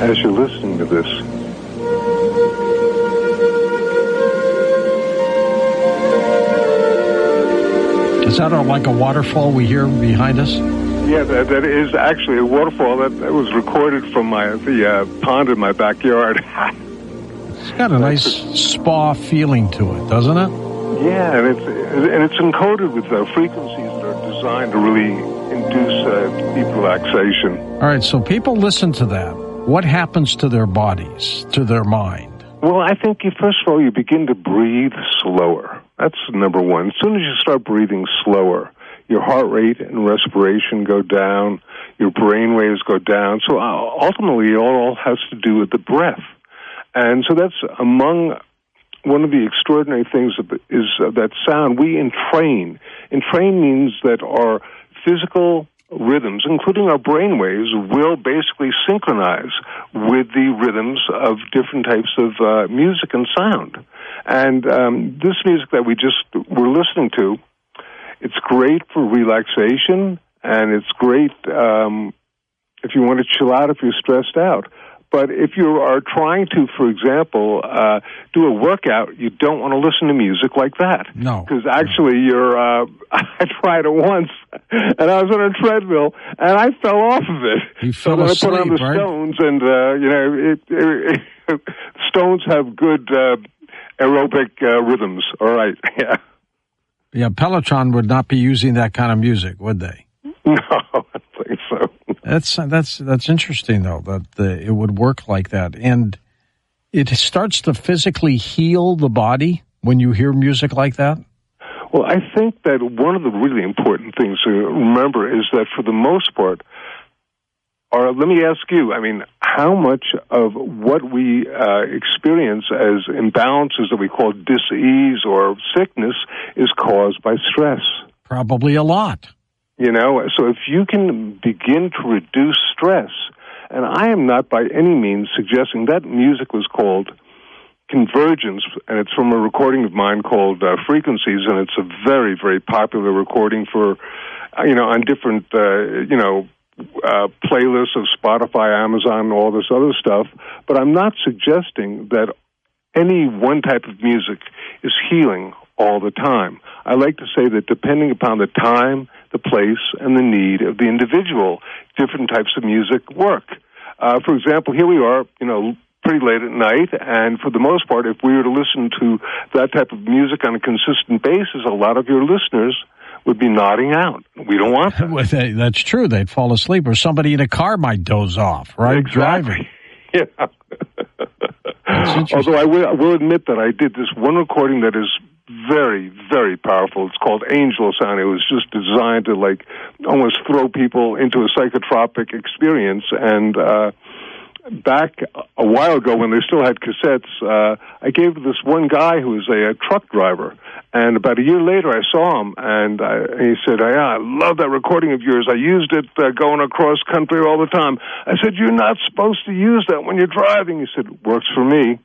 as you're listening to this. Is that like a waterfall we hear behind us? Yeah, that is actually a waterfall that was recorded from the pond in my backyard. It's got a nice spa feeling to it, doesn't it? Yeah, and it's encoded with frequencies that are designed to really induce deep relaxation. All right, so people listen to that. What happens to their bodies, to their mind? Well, I think, first of all, you begin to breathe slower. That's number one. As soon as you start breathing slower, your heart rate and respiration go down, your brain waves go down. So ultimately, it all has to do with the breath. And so that's among one of the extraordinary things is that sound we entrain. Entrain means that our physical rhythms, including our brain waves, will basically synchronize with the rhythms of different types of music and sound. And this music that we're listening to, it's great for relaxation, and it's great if you want to chill out if you're stressed out. But if you are trying to, for example, do a workout, you don't want to listen to music like that. No. Because actually I tried it once, and I was on a treadmill, and I fell off of it. You fell asleep, I put on the right? Stones, and, Stones have good aerobic rhythms. All right, yeah. Yeah, Peloton would not be using that kind of music, would they? No, I don't think so. That's interesting, though, that it would work like that. And it starts to physically heal the body when you hear music like that? Well, I think that one of the really important things to remember is that for the most part, or let me ask you, how much of what we experience as imbalances that we call dis-ease or sickness is caused by stress? Probably a lot. So if you can begin to reduce stress, and I am not by any means suggesting that music was called Convergence, and it's from a recording of mine called Frequencies, and it's a very, very popular recording for, on different, playlists of Spotify, Amazon, all this other stuff. But I'm not suggesting that any one type of music is healing all the time. I like to say that depending upon the time, the place, and the need of the individual, different types of music work. For example, here we are, pretty late at night, and for the most part, if we were to listen to that type of music on a consistent basis, a lot of your listeners would be nodding out. We don't want that. Well, that's true. They'd fall asleep, or somebody in a car might doze off, right? Exactly. Driving. Yeah. Although I will admit that I did this one recording that is very, very powerful. It's called Angel Sound. It was just designed to almost throw people into a psychotropic experience. And back a while ago when they still had cassettes, I gave this one guy who was a truck driver. And about a year later, I saw him, and he said, I love that recording of yours. I used it going across country all the time. I said, you're not supposed to use that when you're driving. He said, works for me.